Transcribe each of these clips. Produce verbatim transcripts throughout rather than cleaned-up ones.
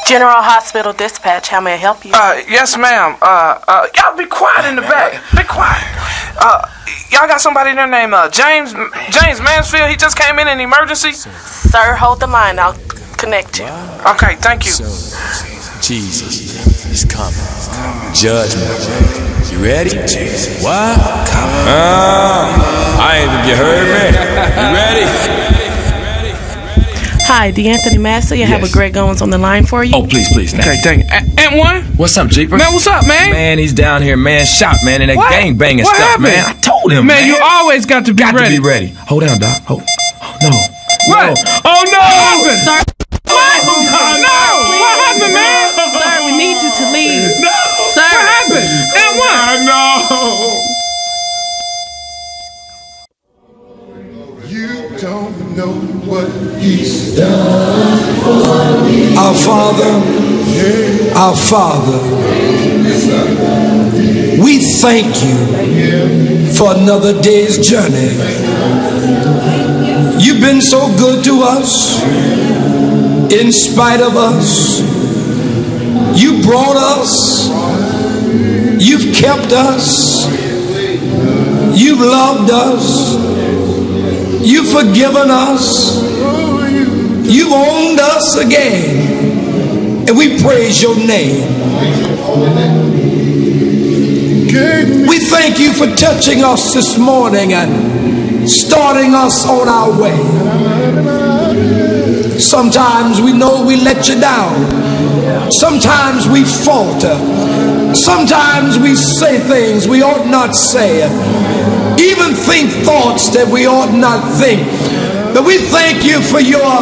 General Hospital Dispatch, how may I help you? Uh, yes, ma'am. Uh, uh, y'all be quiet in the back. Be quiet. Uh, y'all got somebody in there named uh, James James Mansfield. He just came in an emergency. Sir, hold the line. I'll connect you. Okay, thank you. So, Jesus is coming. Judgment. You ready? What? Uh, I ain't. You heard me? You ready? Hi, D'Anthony Massa. You have Yes. a Greg Owens on the line for you. Oh, please, please. Now. Okay, thank you. A- and one? What's up, Jeeper? Man, what's up, man? Man, he's down here, man, shot, man, and that What? gang banging What stuff, happened? man. I told him, man. Man, you always got to be got ready. to be ready. Hold down, Doc. Hold. Oh, no. What? No. Oh, no! What happened? Sir, What? No! What happened, man? sir, we need you to leave. No! Sir. What happened? And what? No! You don't know what he's done for me. Our Father, our Father, we thank you for another day's journey. You've been so good to us in spite of us. You brought us. You've kept us. You've loved us. You've forgiven us. You've owned us again. And we praise your name. We thank you for touching us this morning and starting us on our way. Sometimes we know we let you down. Sometimes we falter. Sometimes we say things we ought not say. Even think thoughts that we ought not think. But we thank you for your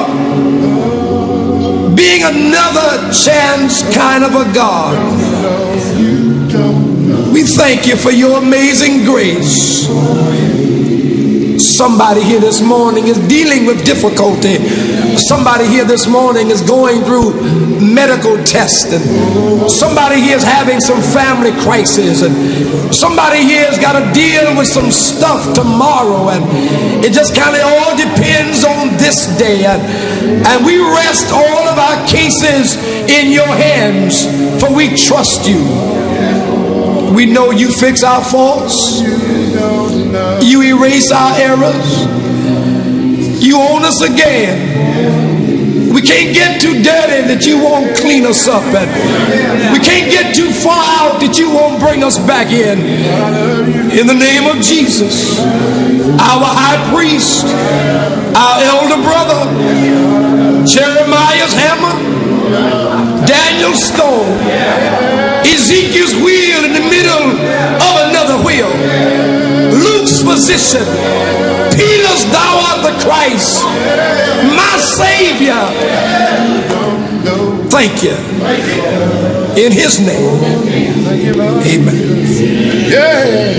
being another chance kind of a God. We thank you for your amazing grace. Somebody here this morning is dealing with difficulty. Somebody here this morning is going through medical tests, and somebody here is having some family crisis, and somebody here has got to deal with some stuff tomorrow, and it just kind of all depends on this day, and, and we rest all of our cases in your hands, for we trust you. We know you fix our faults, you erase our errors, you own us again. We can't get too dirty that you won't clean us up, and we can't get too far out that you won't bring us back in. In the name of Jesus, our high priest, our elder brother, Jeremiah's hammer, Daniel's stone, Ezekiel's wheel in the middle of another wheel, Luke's position, Peter's thou art the Christ, my Savior. Thank you. In his name, amen. Yeah.